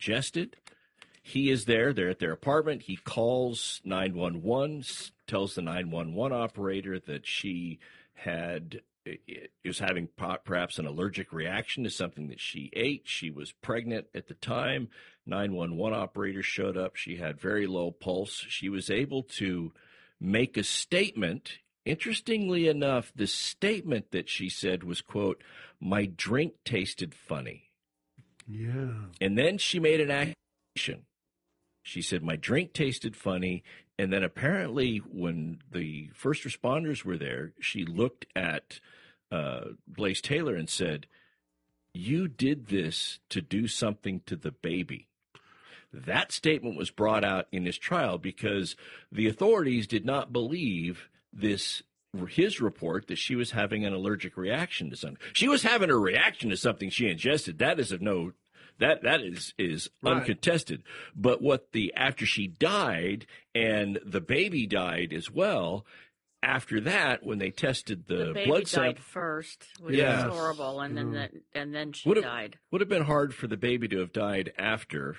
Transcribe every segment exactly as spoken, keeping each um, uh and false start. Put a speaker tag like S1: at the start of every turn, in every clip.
S1: ingested. He is there. They're at their apartment. He calls nine one one, tells the nine one one operator that she had was having perhaps an allergic reaction to something that she ate. She was pregnant at the time. nine one one operator showed up. She had very low pulse. She was able to make a statement. Interestingly enough, the statement that she said was, quote, "My drink tasted funny."
S2: Yeah.
S1: And then she made an accusation. She said, "My drink tasted funny." And then apparently when the first responders were there, she looked at uh, Blaze Taylor and said, "You did this to do something to the baby." That statement was brought out in his trial because the authorities did not believe this, his report that she was having an allergic reaction to something. She was having a reaction to something she ingested. That is of no That that is is
S2: Right.
S1: uncontested. But what the after she died and the baby died as well, after that, when they tested the,
S3: The baby
S1: blood
S3: died
S1: sample,
S3: first, which
S1: Yes.
S3: was horrible, and then the, and then she
S1: would have,
S3: died.
S1: would have been hard for the baby to have died after,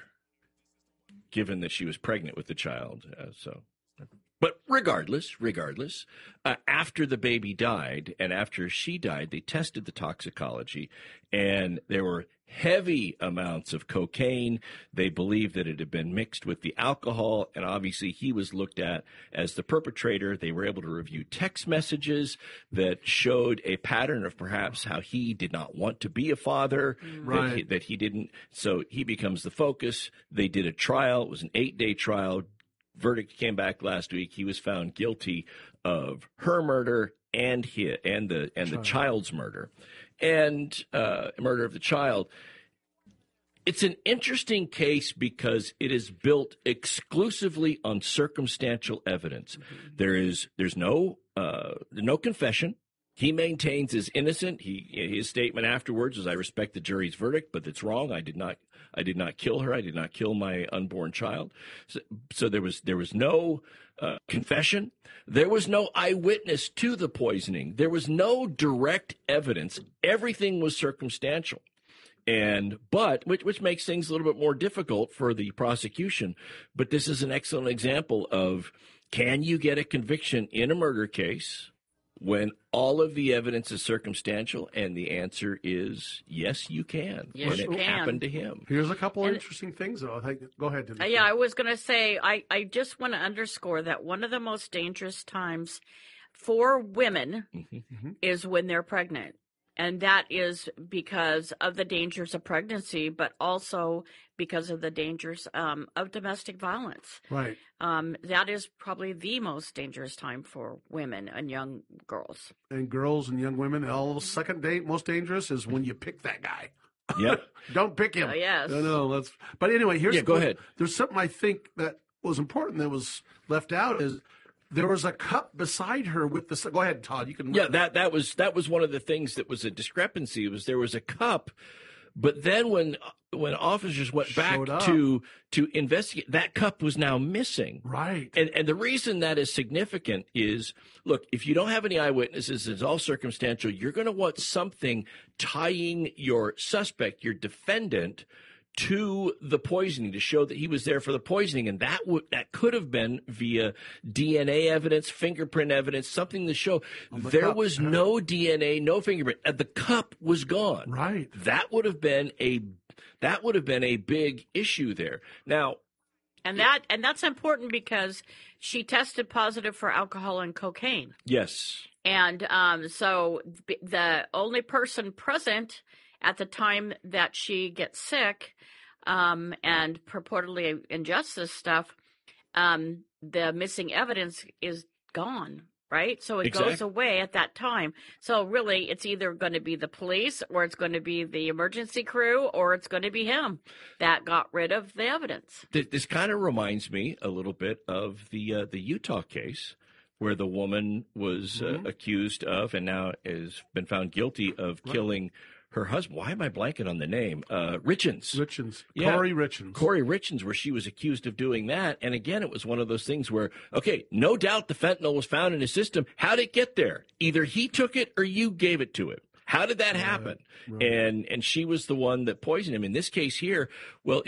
S1: given that she was pregnant with the child. Uh, so, but regardless, regardless, uh, after the baby died and after she died, they tested the toxicology, and there were heavy amounts of cocaine. They believed that it had been mixed with the alcohol, and obviously he was looked at as the perpetrator. They were able to review text messages that showed a pattern of perhaps how he did not want to be a father,
S2: Right.
S1: that, he, that he didn't. So he becomes the focus. They did a trial. It was an eight-day trial. Verdict came back last week. He was found guilty of her murder and his, and the and the
S2: Child.
S1: child's murder, and uh, murder of the child. It's an interesting case because it is built exclusively on circumstantial evidence. Mm-hmm. There is there's no uh, no confession. He maintains his innocent. He his statement afterwards is, "I respect the jury's verdict, but it's wrong. I did not I did not kill her. I did not kill my unborn child." So, so there was there was no uh, confession. There was no eyewitness to the poisoning. There was no direct evidence. Everything was circumstantial. And but which which makes things a little bit more difficult for the prosecution. But this is an excellent example of, can you get a conviction in a murder case when all of the evidence is circumstantial? And the answer is yes, you can.
S3: Yes,
S1: and
S3: you
S1: it
S3: can.
S1: happened to him.
S2: Here's a couple
S3: And-
S2: interesting things, though. I think, go ahead, Denise.
S3: Uh, yeah, I was going to say, I, I just want to underscore that one of the most dangerous times for women
S1: Mm-hmm.
S3: is when they're pregnant. And that is because of the dangers of pregnancy, but also because of the dangers um, of domestic violence.
S2: Right.
S3: Um, that is probably the most dangerous time for women and young girls.
S2: And girls and young women, all second date most dangerous is when you pick that guy.
S1: Yep.
S2: Don't pick him.
S3: Uh, yes.
S2: No, no, let's. But anyway, here's
S1: Yeah, go ahead.
S2: There's something I think that was important that was left out is there was a cup beside her with the. Go ahead, Todd. You can.
S1: Yeah, that that was that was one of the things that was a discrepancy. Was there was a cup, but then when when officers went back
S2: Showed up.
S1: to to investigate, that cup was now missing.
S2: Right.
S1: And and the reason that is significant is, look, if you don't have any eyewitnesses, it's all circumstantial. You're going to want something tying your suspect, your defendant, to the poisoning to show that he was there for the poisoning, and that would that could have been via D N A evidence, fingerprint evidence, something to show
S2: the
S1: there
S2: cup,
S1: was
S2: yeah.
S1: no D N A, no fingerprint. Uh, The cup was gone.
S2: Right.
S1: That would have been a that would have been a big issue there. Now,
S3: And that and that's important because she tested positive for alcohol and cocaine.
S1: yes,
S3: And um, so b- the only person present at the time that she gets sick um, and purportedly ingests this stuff, um, the missing evidence is gone, right? So it
S1: Exactly.
S3: goes away at that time. So really, it's either going to be the police or it's going to be the emergency crew or it's going to be him that got rid of the evidence.
S1: Th- this kind of reminds me a little bit of the uh, the Utah case, where the woman was uh,
S2: Mhm.
S1: accused of and now has been found guilty of
S2: Right.
S1: killing her husband. Why am I blanking on the name? Uh, Richens.
S2: Richens.
S1: Yeah.
S2: Corey Richens.
S1: Corey Richens, where she was accused of doing that. And again, it was one of those things where, okay, no doubt the fentanyl was found in his system. How did it get there? Either he took it or you gave it to him. How did that happen?
S2: Right.
S1: And and she was the one that poisoned him. In this case here, well, if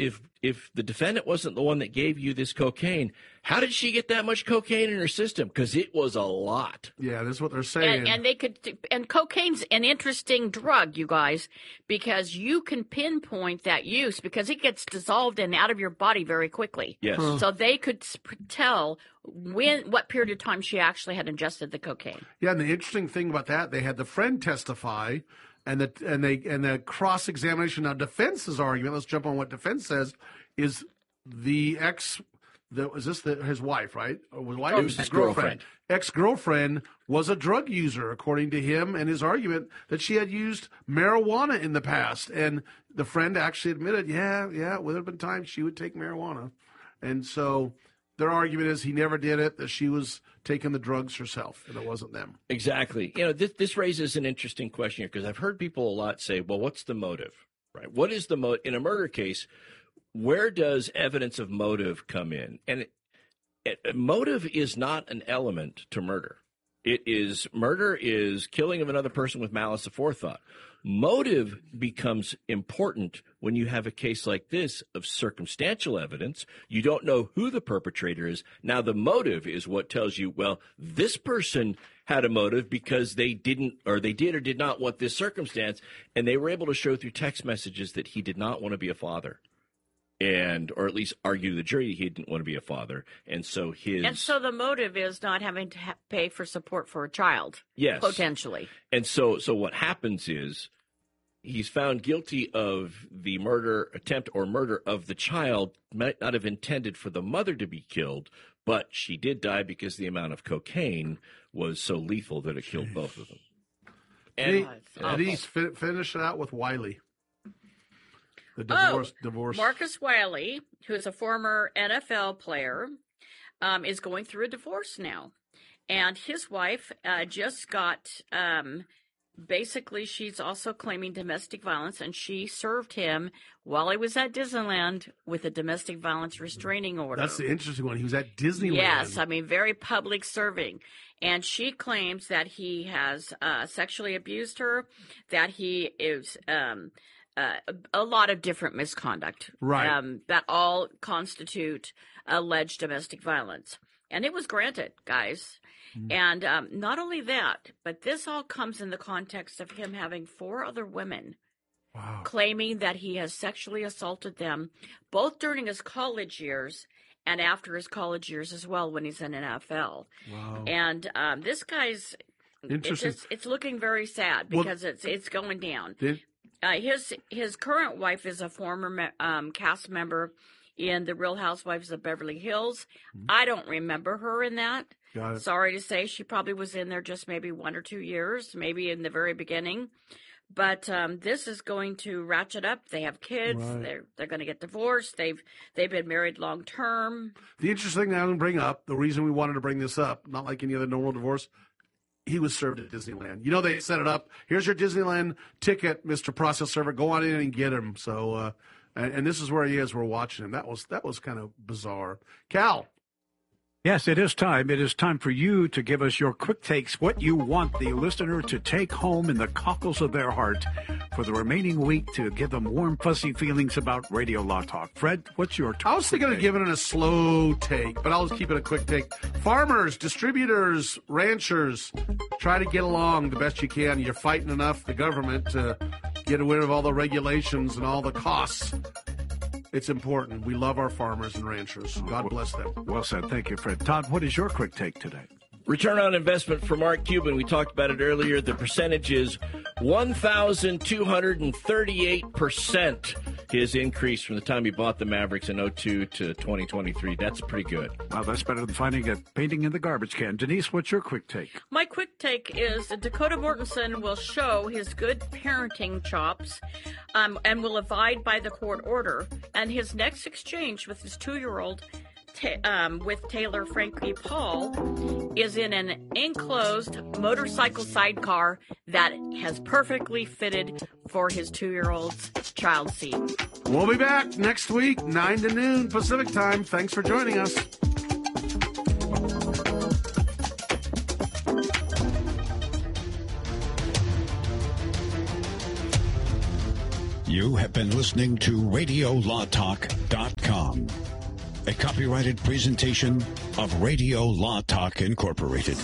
S1: if the defendant wasn't the one that gave you this cocaine, how did she get that much cocaine in her system? Because it was a lot.
S2: Yeah, that's what they're saying.
S3: And, and they could, and cocaine's an interesting drug, you guys, because you can pinpoint that use because it gets dissolved and out of your body very quickly.
S1: Yes.
S2: Huh.
S3: So they could tell when, what period of time she actually had ingested the cocaine.
S2: Yeah, and the interesting thing about that, they had the friend testify, and the and they and the cross examination. Now, defense's argument. Let's jump on what defense says. Is the ex, the is this the, his wife, right? Or was wife?
S1: It was his girlfriend.
S2: Ex girlfriend was a drug user, according to him and his argument that she had used marijuana in the past, and the friend actually admitted, yeah, yeah, would have been times she would take marijuana, and so. Their argument is he never did it, that she was taking the drugs herself, and it wasn't them.
S1: Exactly. You know, this, this raises an interesting question here because I've heard people a lot say, well, what's the motive, right? What is the motive? In a murder case, where does evidence of motive come in? And it, it, motive is not an element to murder. It is, murder is killing of another person with malice aforethought. Motive becomes important when you have a case like this of circumstantial evidence. You don't know who the perpetrator is. Now, the motive is what tells you, well, this person had a motive because they didn't, or they did or did not want this circumstance, and they were able to show through text messages that he did not want to be a father. And, or at least argue to the jury he didn't want to be a father. And so his.
S3: And so the motive is not having to ha- pay for support for a child.
S1: Yes.
S3: Potentially.
S1: And so, so what happens is he's found guilty of the murder attempt or murder of the child, might not have intended for the mother to be killed, but she did die because the amount of cocaine was so lethal that it killed both of them. And,
S2: And he's fi- finish it out with Wiley. The divorce,
S3: oh,
S2: divorce.
S3: Marcus Wiley, who is a former N F L player, um, is going through a divorce now. And his wife uh, just got, um, basically, she's also claiming domestic violence, and she served him while he was at Disneyland with a domestic violence restraining order.
S2: That's the interesting one. He was at Disneyland.
S3: Yes, I mean, very public serving. And she claims that he has uh, sexually abused her, that he is... Um, Uh, a lot of different misconduct,
S2: right?
S3: Um, that all constitute alleged domestic violence, and it was granted, guys. Mm-hmm. And um, not only that, but this all comes in the context of him having four other women,
S2: wow.
S3: claiming that he has sexually assaulted them, both during his college years and after his college years as well, when he's in an N F L.
S2: Wow.
S3: And um, this guy's
S2: interesting.
S3: It's, just, it's looking very sad because well, it's it's going down.
S2: Did-
S3: Uh, his his current wife is a former me- um, cast member in The Real Housewives of Beverly Hills. Mm-hmm. I don't remember her in that.
S2: Got it.
S3: Sorry to say, she probably was in there just maybe one or two years, maybe in the very beginning. But um, this is going to ratchet up. They have kids.
S2: Right.
S3: They're they're going to get divorced. They've they've been married long term.
S2: The interesting thing I didn't bring up, the reason we wanted to bring this up, not like any other normal divorce. He was served at Disneyland. You know, they set it up. Here's your Disneyland ticket, Mister Process Server. Go on in and get him. So, uh, and, and this is where he is. We're watching him. That was that was kind of bizarre. Cal.
S4: Yes, it is time. It is time for you to give us your quick takes, what you want the listener to take home in the cockles of their heart for the remaining week to give them warm, fuzzy feelings about Radio Law Talk. Fred, what's your
S2: I was thinking
S4: take?
S2: of giving it a slow take, but I'll just keep it a quick take. Farmers, distributors, ranchers, try to get along the best you can. You're fighting enough the government to get rid of all the regulations and all the costs. It's important. We love our farmers and ranchers. God bless them.
S4: Well said. Thank you, Fred. Todd, what is your quick take today?
S1: Return on investment for Mark Cuban. We talked about it earlier. The percentage is one thousand two hundred thirty-eight percent. His increase from the time he bought the Mavericks in oh two to twenty twenty-three. That's pretty good.
S4: Well, that's better than finding a painting in the garbage can. Denise, what's your quick take?
S3: My quick take is that Dakota Mortensen will show his good parenting chops um, and will abide by the court order. And his next exchange with his two-year-old Ta- um, with Taylor Frankie Paul is in an enclosed motorcycle sidecar that has perfectly fitted for his two-year-old's child seat.
S2: We'll be back next week, nine to noon Pacific time. Thanks for joining us.
S4: You have been listening to radio law talk dot com, a copyrighted presentation of Radio Law Talk Incorporated.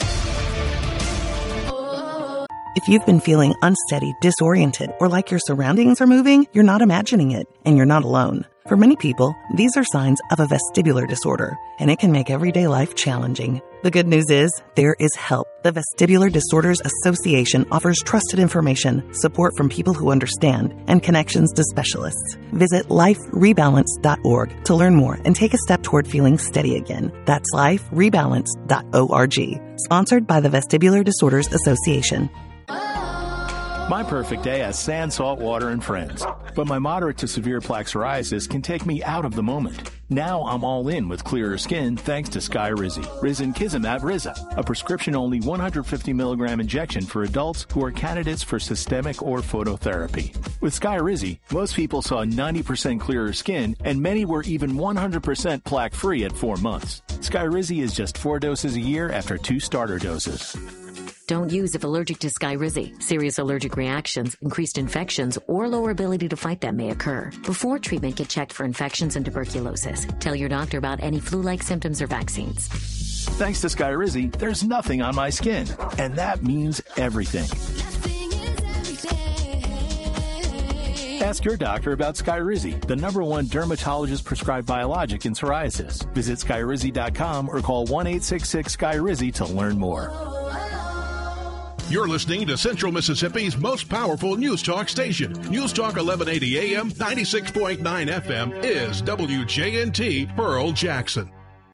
S5: If you've been feeling unsteady, disoriented, or like your surroundings are moving, you're not imagining it, and you're not alone. For many people, these are signs of a vestibular disorder, and it can make everyday life challenging. The good news is, there is help. The Vestibular Disorders Association offers trusted information, support from people who understand, and connections to specialists. Visit life rebalance dot org to learn more and take a step toward feeling steady again. That's life rebalance dot org. Sponsored by the Vestibular Disorders Association.
S6: My perfect day has sand, salt water, and friends. But my moderate to severe plaque psoriasis can take me out of the moment. Now I'm all in with clearer skin thanks to Skyrizi. Risankizumab Riza, a prescription-only one hundred fifty milligram injection for adults who are candidates for systemic or phototherapy. With Skyrizi, most people saw ninety percent clearer skin, and many were even one hundred percent plaque-free at four months. Skyrizi is just four doses a year after two starter doses.
S7: Don't use if allergic to Skyrizi. Serious allergic reactions, increased infections, or lower ability to fight them may occur. Before treatment, get checked for infections and tuberculosis. Tell your doctor about any flu-like symptoms or vaccines.
S6: Thanks to Skyrizi, there's nothing on my skin, and that means everything. Ask your doctor about Skyrizi, the number one dermatologist-prescribed biologic in psoriasis. Visit Skyrizi dot com or call one eight six six Skyrizi to learn more.
S8: You're listening to Central Mississippi's most powerful news talk station. News Talk eleven eighty A M, ninety-six point nine F M is W J N T Pearl Jackson.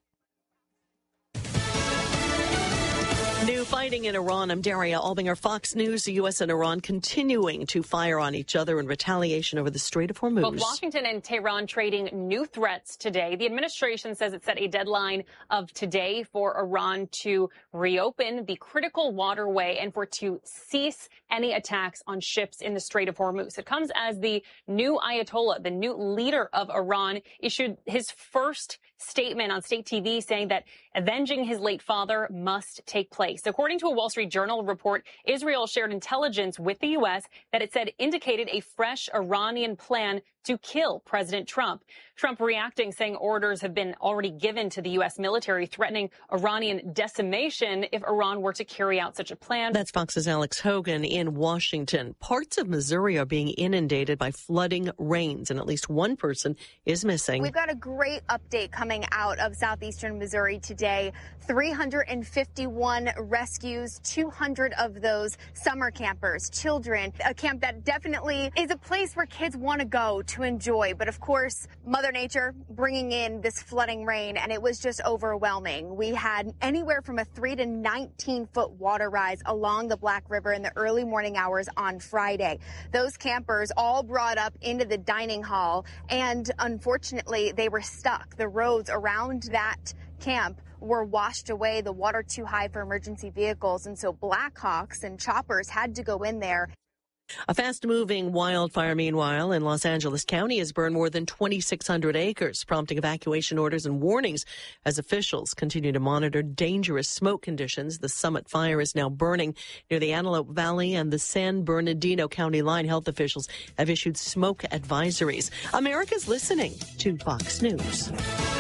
S9: New fighting in Iran. I'm Daria Albinger, Fox News. The U S and Iran continuing to fire on each other in retaliation over the Strait of Hormuz.
S10: Both Washington and Tehran trading new threats today. The administration says it set a deadline of today for Iran to reopen the critical waterway and for it to cease any attacks on ships in the Strait of Hormuz. It comes as the new Ayatollah, the new leader of Iran, issued his first statement on state T V saying that avenging his late father must take place. According to a Wall Street Journal report, Israel shared intelligence with the U S that it said indicated a fresh Iranian plan to kill President Trump. Trump reacting, saying orders have been already given to the U S military, threatening Iranian decimation if Iran were to carry out such a plan.
S9: That's Fox's Alex Hogan in Washington. Parts of Missouri are being inundated by flooding rains, and at least one person is missing.
S11: We've got a great update coming out of southeastern Missouri today. three hundred fifty-one rescues, two hundred of those summer campers, children. A camp that definitely is a place where kids want to go to enjoy. But of course, Mother Nature bringing in this flooding rain, and it was just overwhelming. We had anywhere from a three to nineteen foot water rise along the Black River in the early morning hours on Friday. Those campers all brought up into the dining hall, and unfortunately, they were stuck. The roads around that camp were washed away, the water too high for emergency vehicles, and so Blackhawks and choppers had to go in there.
S9: A fast-moving wildfire, meanwhile, in Los Angeles County has burned more than twenty-six hundred acres, prompting evacuation orders and warnings as officials continue to monitor dangerous smoke conditions. The Summit fire is now burning near the Antelope Valley and the San Bernardino County line. Health officials have issued smoke advisories. America's listening to Fox News.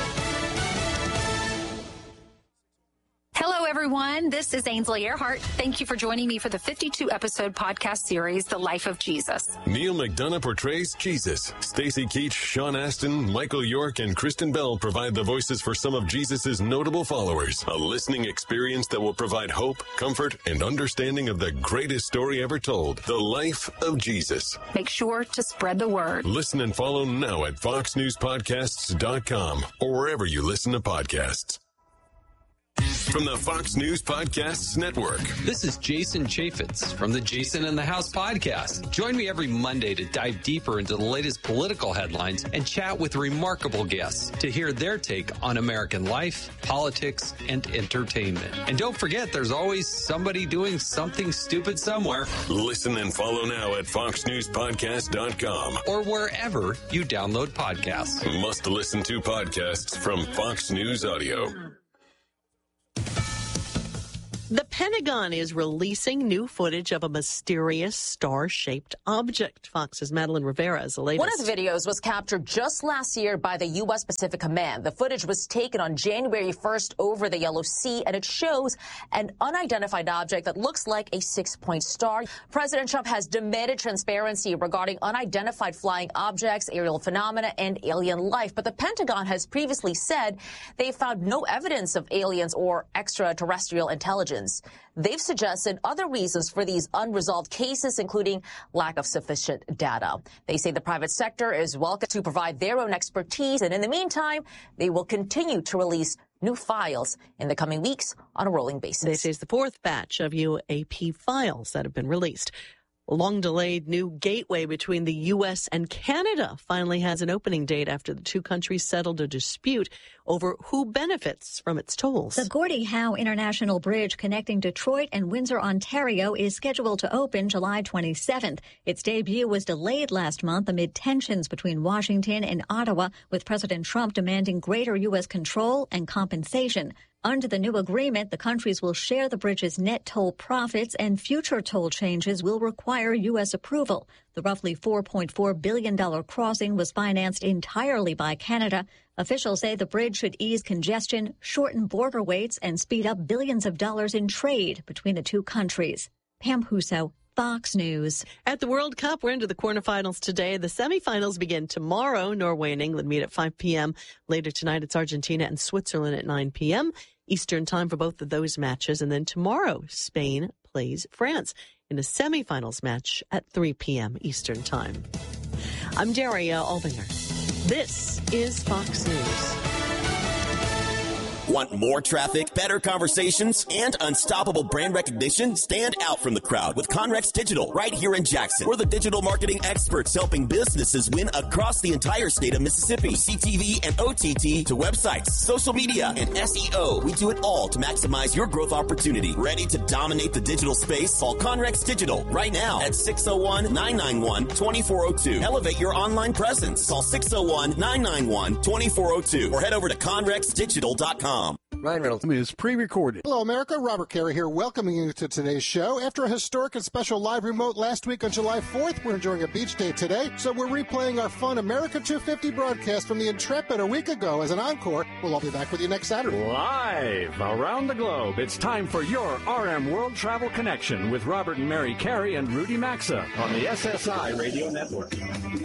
S12: Hello, everyone. This is Ainsley Earhart. Thank you for joining me for the fifty-two episode podcast series, The Life of Jesus.
S13: Neil McDonough portrays Jesus. Stacey Keach, Sean Astin, Michael York, and Kristen Bell provide the voices for some of Jesus's notable followers. A listening experience that will provide hope, comfort, and understanding of the greatest story ever told, The Life of Jesus.
S12: Make sure to spread the word.
S13: Listen and follow now at fox news podcasts dot com or wherever you listen to podcasts. From the Fox News Podcasts Network.
S14: This is Jason Chaffetz from the Jason in the House podcast. Join me every Monday to dive deeper into the latest political headlines and chat with remarkable guests to hear their take on American life, politics, and entertainment. And don't forget, there's always somebody doing something stupid somewhere.
S13: Listen and follow now at fox news podcast dot com
S14: or wherever you download podcasts.
S13: Must listen to podcasts from Fox News Audio.
S9: The Pentagon is releasing new footage of a mysterious star-shaped object. Fox's Madeline Rivera is the latest.
S15: One of the videos was captured just last year by the U S Pacific Command. The footage was taken on January first over the Yellow Sea, and it shows an unidentified object that looks like a six-point star. President Trump has demanded transparency regarding unidentified flying objects, aerial phenomena, and alien life. But the Pentagon has previously said they found no evidence of aliens or extraterrestrial intelligence. They've suggested other reasons for these unresolved cases, including lack of sufficient data. They say the private sector is welcome to provide their own expertise, and in the meantime, they will continue to release new files in the coming weeks on a rolling basis.
S9: This is the fourth batch of U A P files that have been released. A long-delayed new gateway between the U S and Canada finally has an opening date after the two countries settled a dispute over who benefits from its tolls.
S16: The Gordie Howe International Bridge connecting Detroit and Windsor, Ontario, is scheduled to open July twenty-seventh. Its debut was delayed last month amid tensions between Washington and Ottawa, with President Trump demanding greater U S control and compensation. Under the new agreement, the countries will share the bridge's net toll profits, and future toll changes will require U S approval. The roughly four point four billion dollars crossing was financed entirely by Canada. Officials say the bridge should ease congestion, shorten border waits, and speed up billions of dollars in trade between the two countries. Pam Huso, Fox News.
S9: At the World Cup, we're into the quarterfinals today. The semifinals begin tomorrow. Norway and England meet at five p.m. Later tonight, it's Argentina and Switzerland at nine p.m. Eastern time for both of those matches. And then tomorrow, Spain plays France in a semifinals match at three p.m. Eastern time. I'm Daria Albinger. This is Fox News.
S17: Want more traffic, better conversations, and unstoppable brand recognition? Stand out from the crowd with Conrex Digital right here in Jackson. We're the digital marketing experts helping businesses win across the entire state of Mississippi. C T V and O T T to websites, social media, and S E O. We do it all to maximize your growth opportunity. Ready to dominate the digital space? Call Conrex Digital right now at six oh one, nine nine one, two four oh two. Elevate your online presence. Call six oh one, nine nine one, two four oh two or head over to conrex digital dot com.
S18: Ryan Reynolds.
S4: I mean, it's pre-recorded.
S18: Hello, America. Robert Carey here, welcoming you to today's show. After a historic and special live remote last week on July fourth, we're enjoying a beach day today, so we're replaying our fun America two fifty broadcast from the Intrepid a week ago as an encore. We'll all be back with you next Saturday.
S4: Live around the globe, it's time for your R M World Travel Connection with Robert and Mary Carey and Rudy Maxa on the S S I Radio Network.